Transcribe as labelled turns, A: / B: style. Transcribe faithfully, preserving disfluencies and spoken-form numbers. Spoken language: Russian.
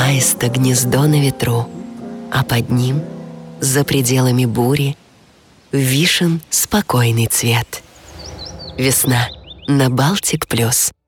A: аиста гнездо на ветру, а под ним, за пределами бури, вишен спокойный цвет. Весна на Балтик плюс.